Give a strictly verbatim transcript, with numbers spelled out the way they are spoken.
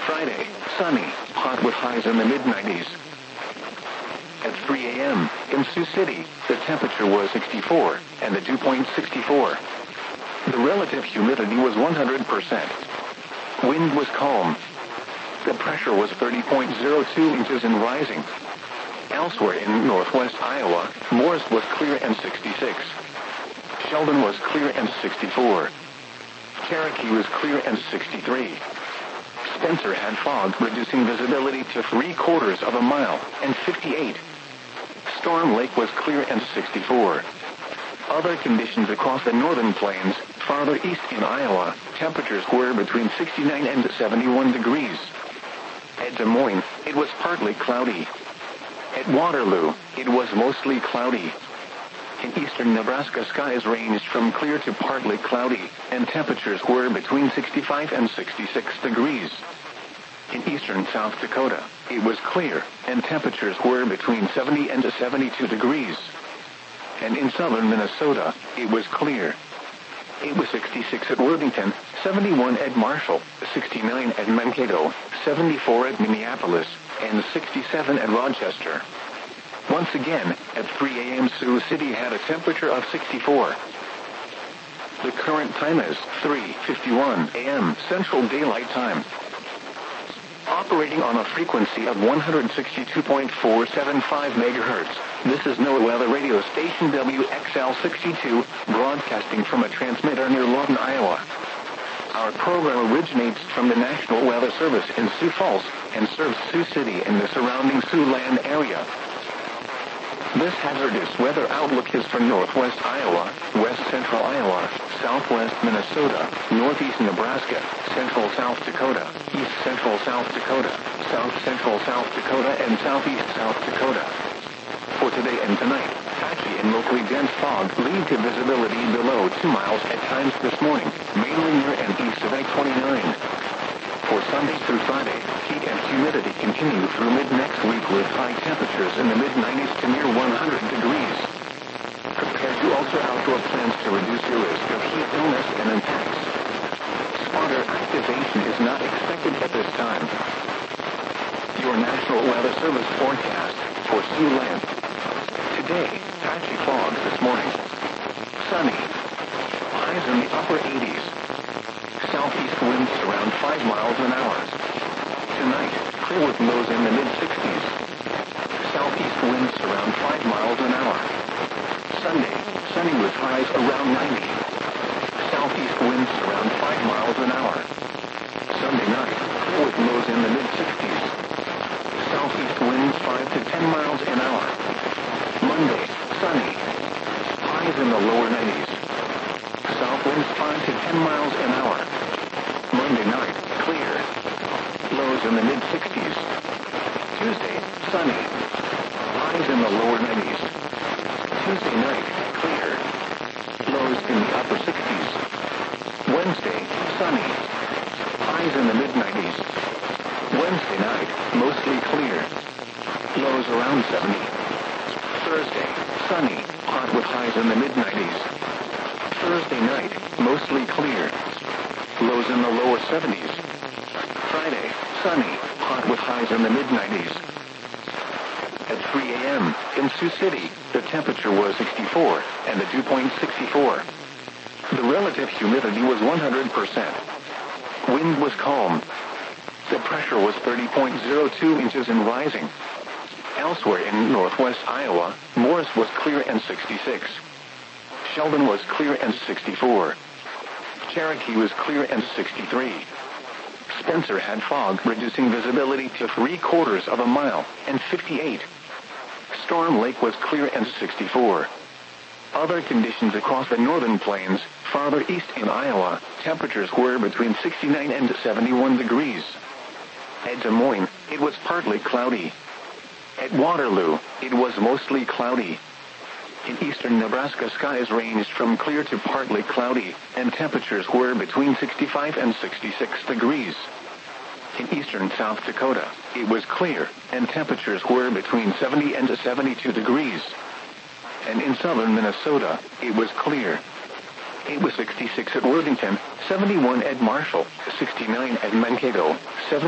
Friday, sunny, hot with highs in the mid nineties. At three a.m., in Sioux City, the temperature was sixty-four, and the dew point sixty-four. The relative humidity was one hundred percent. Wind was calm. The pressure was thirty point zero two inches and rising. Elsewhere in northwest Iowa, Morris was clear and sixty-six. Sheldon was clear and sixty-four. Cherokee was clear and sixty-three. Spencer had fog, reducing visibility to three quarters of a mile, and fifty-eight. Storm Lake was clear and sixty-four. Other conditions across the northern plains, farther east in Iowa, temperatures were between sixty-nine and seventy-one degrees. At Des Moines, it was partly cloudy. At Waterloo, it was mostly cloudy. In eastern Nebraska, skies ranged from clear to partly cloudy, and temperatures were between sixty-five and sixty-six degrees. In eastern South Dakota, it was clear, and temperatures were between seventy and seventy-two degrees. And in southern Minnesota, it was clear. It was sixty-six at Worthington, seventy-one at Marshall, sixty-nine at Mankato, seventy-four at Minneapolis, and sixty-seven at Rochester. Once again, at three a.m. Sioux City had a temperature of sixty-four. The current time is three fifty-one a.m. Central Daylight Time. Operating on a frequency of one hundred sixty-two point four seven five megahertz, this is NOAA Weather Radio Station W X L sixty-two, broadcasting from a transmitter near Lawton, Iowa. Our program originates from the National Weather Service in Sioux Falls and serves Sioux City and the surrounding Siouxland area. This hazardous weather outlook is for northwest Iowa, west central Iowa, southwest Minnesota, northeast Nebraska, central South Dakota, east central South Dakota, south central South Dakota, and southeast South Dakota. For today and tonight, patchy and locally dense fog lead to visibility below two miles at times this morning, mainly near and east of I twenty-nine. For Sunday through Friday, heat and humidity continue through mid-next week with high temperatures in the mid nineties to near one hundred degrees. Prepare to alter outdoor plans to reduce your risk of heat illness and impacts. Spotter activation is not expected at this time. Your National Weather Service forecast for Siouxland. Today, patchy fog this morning. Sunny. Highs in the upper eighties. Southeast winds around five miles an hour. Tonight, clear with lows in the mid-sixties. Southeast winds around five miles an hour. Sunday, sunny with highs around ninety. Southeast winds around five miles an hour. Sunday night, clear with lows in the mid-sixties. Southeast winds five to ten miles an hour. Monday, sunny. Highs in the lower nineties. South winds five to ten miles an hour. Monday night, clear. Lows in the mid-sixties. Tuesday, sunny. Highs in the lower nineties. Tuesday night, clear. Lows in the upper sixties. Wednesday, sunny. Highs in the mid nineties. Wednesday night, mostly clear. Lows around seventy. Thursday, sunny. Hot with highs in the mid nineties. Thursday night, mostly clear. Lows in the lower seventies. Friday, sunny, hot with highs in the mid nineties. At three a.m., in Sioux City, the temperature was sixty-four, and the dew point sixty-four. The relative humidity was one hundred percent. Wind was calm. The pressure was thirty point zero two inches and rising. Elsewhere in northwest Iowa, Morris was clear and sixty-six. Sheldon was clear and sixty-four. Cherokee was clear and sixty-three. Spencer had fog, reducing visibility to three quarters of a mile, and fifty-eight. Storm Lake was clear and sixty-four. Other conditions across the northern plains, farther east in Iowa, temperatures were between sixty-nine and seventy-one degrees. At Des Moines, it was partly cloudy. At Waterloo, it was mostly cloudy. In eastern Nebraska, skies ranged from clear to partly cloudy, and temperatures were between sixty-five and sixty-six degrees. In eastern South Dakota, it was clear, and temperatures were between seventy and seventy-two degrees. And in southern Minnesota, it was clear. It was sixty-six at Worthington, seventy-one at Marshall, sixty-nine at Mankato, seventy